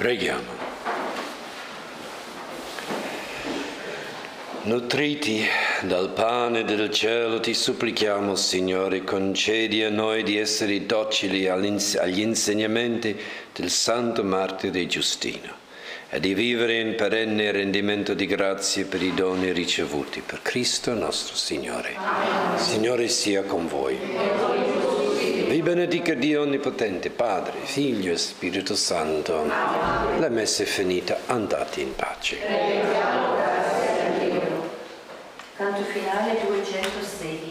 Preghiamo. Nutriti dal pane del cielo, ti supplichiamo, Signore, concedi a noi di essere docili agli insegnamenti del santo martire Giustino e di vivere in perenne rendimento di grazie per i doni ricevuti. Per Cristo nostro Signore. Amen. Signore sia con voi. Vi benedica Dio Onnipotente, Padre, Figlio e Spirito Santo. Amen. La messa è finita, andate in pace. Canto finale 216.